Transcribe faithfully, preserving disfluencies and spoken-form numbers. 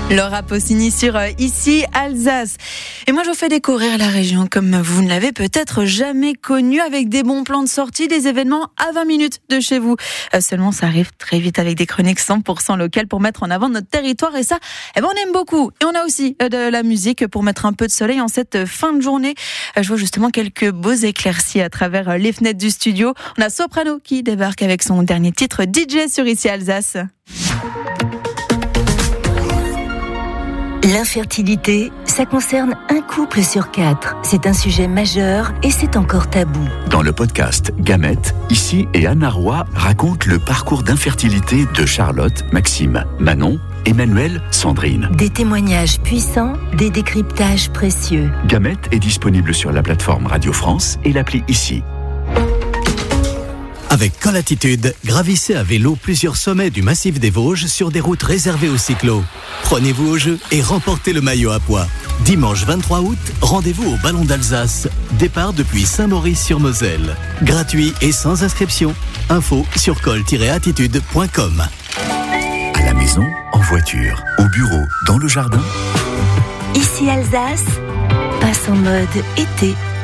Laura Pausini sur euh, Ici Alsace. Et moi je vous fais découvrir la région comme vous ne l'avez peut-être jamais connue, avec des bons plans de sortie, des événements à vingt minutes de chez vous. Euh, seulement ça arrive très vite avec des chroniques cent pour cent locales pour mettre en avant notre territoire, et ça eh ben, on aime beaucoup. Et on a aussi euh, de la musique pour mettre un peu de soleil en cette fin de journée. Euh, je vois justement quelques beaux éclaircies à travers euh, les fenêtres du studio. On a Soprano qui débarque avec son dernier titre D J sur Ici Alsace. L'infertilité, ça concerne un couple sur quatre. C'est un sujet majeur et c'est encore tabou. Dans le podcast Gamète, Ici et Anna Roy racontent le parcours d'infertilité de Charlotte, Maxime, Manon, Emmanuel, Sandrine. Des témoignages puissants, des décryptages précieux. Gamète est disponible sur la plateforme Radio France et l'appli Ici. Avec Colatitude, gravissez à vélo plusieurs sommets du massif des Vosges sur des routes réservées aux cyclos. Prenez-vous au jeu et remportez le maillot à pois. Dimanche vingt-trois août, rendez-vous au Ballon d'Alsace. Départ depuis Saint-Maurice-sur-Moselle. Gratuit et sans inscription. Info sur col tiret attitude point com. À la maison, en voiture, au bureau, dans le jardin. Ici Alsace, passe en mode été.